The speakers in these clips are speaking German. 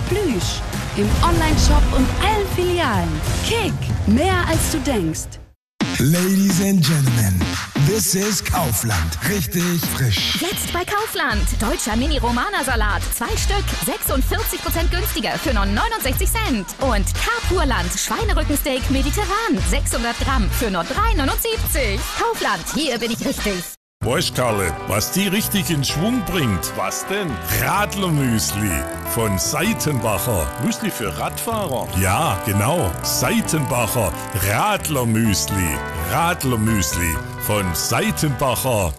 Plüsch. Im Onlineshop und allen Filialen. Kick, mehr als du denkst. Ladies and Gentlemen, this is Kaufland. Richtig frisch. Jetzt bei Kaufland. Deutscher Mini-Romana-Salat. 2 Stück. 46% günstiger für nur 69 Cent. Und Carpurland. Schweinerückensteak mediterran. 600 Gramm für nur 3,79. Kaufland. Hier bin ich richtig. Weißt Karle, was die richtig in Schwung bringt? Was denn? Radlermüsli von Seitenbacher. Müsli für Radfahrer? Ja, genau. Seitenbacher Radlermüsli. Radlermüsli von Seitenbacher.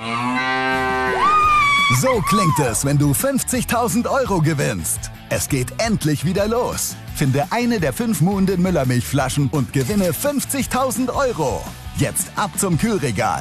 So klingt es, wenn du 50.000 Euro gewinnst. Es geht endlich wieder los. Finde eine der 5 Muhnden Müllermilchflaschen und gewinne 50.000 Euro. Jetzt ab zum Kühlregal.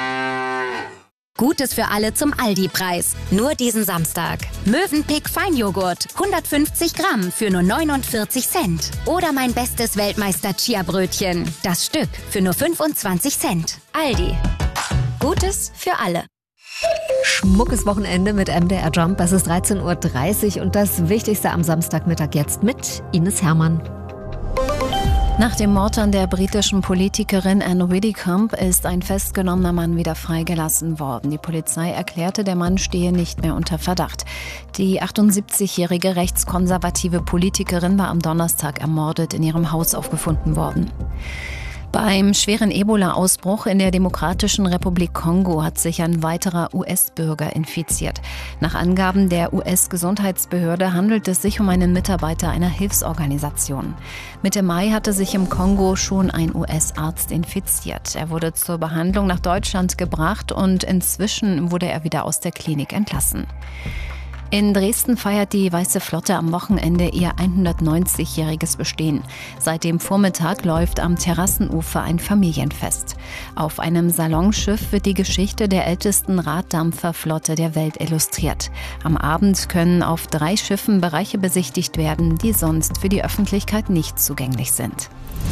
Gutes für alle zum Aldi-Preis. Nur diesen Samstag. Mövenpick Feinjoghurt. 150 Gramm für nur 49 Cent. Oder mein bestes Weltmeister-Chia-Brötchen. Das Stück für nur 25 Cent. Aldi. Gutes für alle. Schmuckes Wochenende mit MDR Jump. Es ist 13:30 Uhr und das Wichtigste am Samstagmittag jetzt mit Ines Hermann. Nach dem Mord an der britischen Politikerin Anne Widdecombe ist ein festgenommener Mann wieder freigelassen worden. Die Polizei erklärte, der Mann stehe nicht mehr unter Verdacht. Die 78-jährige rechtskonservative Politikerin war am Donnerstag ermordet in ihrem Haus aufgefunden worden. Beim schweren Ebola-Ausbruch in der Demokratischen Republik Kongo hat sich ein weiterer US-Bürger infiziert. Nach Angaben der US-Gesundheitsbehörde handelt es sich um einen Mitarbeiter einer Hilfsorganisation. Mitte Mai hatte sich im Kongo schon ein US-Arzt infiziert. Er wurde zur Behandlung nach Deutschland gebracht und inzwischen wurde er wieder aus der Klinik entlassen. In Dresden feiert die Weiße Flotte am Wochenende ihr 190-jähriges Bestehen. Seit dem Vormittag läuft am Terrassenufer ein Familienfest. Auf einem Salonschiff wird die Geschichte der ältesten Raddampferflotte der Welt illustriert. Am Abend können auf 3 Schiffen Bereiche besichtigt werden, die sonst für die Öffentlichkeit nicht zugänglich sind.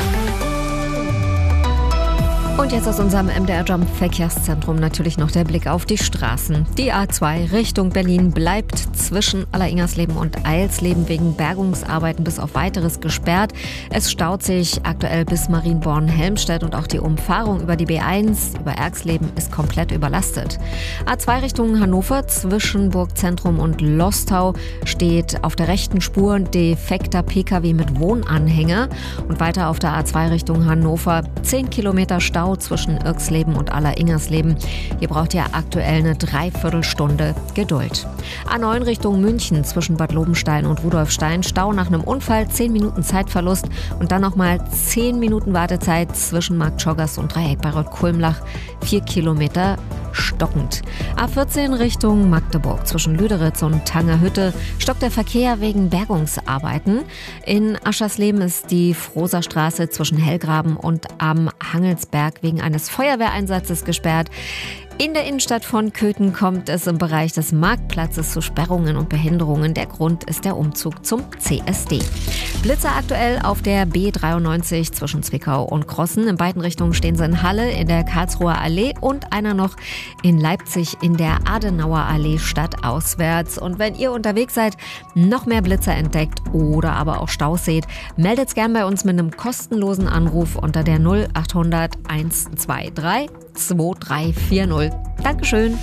Und jetzt aus unserem MDR Jump Verkehrszentrum natürlich noch der Blick auf die Straßen. Die A2 Richtung Berlin bleibt zwischen Alleringhersleben und Eilsleben wegen Bergungsarbeiten bis auf Weiteres gesperrt. Es staut sich aktuell bis Marienborn-Helmstedt und auch die Umfahrung über die B1 über Erxleben ist komplett überlastet. A2 Richtung Hannover zwischen Burgzentrum und Lostau steht auf der rechten Spur ein defekter Pkw mit Wohnanhänger. Und weiter auf der A2 Richtung Hannover 10 Kilometer Stau zwischen Irxleben und Alleringhersleben. Hier braucht ihr aktuell eine Dreiviertelstunde Geduld. A9 Richtung München zwischen Bad Lobenstein und Rudolfstein. Stau nach einem Unfall, 10 Minuten Zeitverlust und dann nochmal 10 Minuten Wartezeit zwischen Marktschoggas und Dreieck bei Rott-Kulmlach. 4 Kilometer stockend. A14 Richtung Magdeburg zwischen Lüderitz und Tangerhütte stockt der Verkehr wegen Bergungsarbeiten. In Aschersleben ist die Frohserstraße zwischen Hellgraben und am Hangelsberg wegen eines Feuerwehreinsatzes gesperrt. In der Innenstadt von Köthen kommt es im Bereich des Marktplatzes zu Sperrungen und Behinderungen. Der Grund ist der Umzug zum CSD. Blitze aktuell auf der B93 zwischen Zwickau und Krossen. In beiden Richtungen stehen sie in Halle, in der Karlsruher Allee und einer noch in Leipzig in der Adenauer Allee stadtauswärts. Und wenn ihr unterwegs seid, noch mehr Blitzer entdeckt oder aber auch Staus seht, meldet's gern bei uns mit einem kostenlosen Anruf unter der 0800 123 2340. Dankeschön.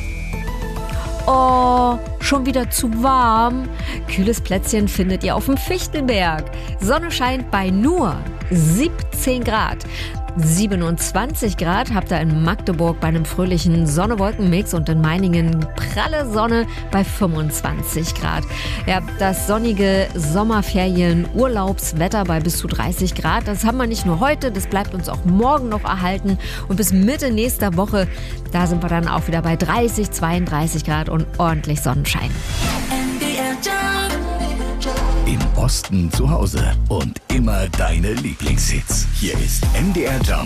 Oh, schon wieder zu warm. Kühles Plätzchen findet ihr auf dem Fichtelberg. Sonne scheint bei nur 17 Grad. 27 Grad habt ihr in Magdeburg bei einem fröhlichen Sonne-Wolken-Mix und in Meiningen pralle Sonne bei 25 Grad. Ja, das sonnige Sommerferien-Urlaubswetter bei bis zu 30 Grad, das haben wir nicht nur heute, das bleibt uns auch morgen noch erhalten. Und bis Mitte nächster Woche, da sind wir dann auch wieder bei 30, 32 Grad und ordentlich Sonnenschein. Im Osten zu Hause und immer deine Lieblingshits. Hier ist MDR Jump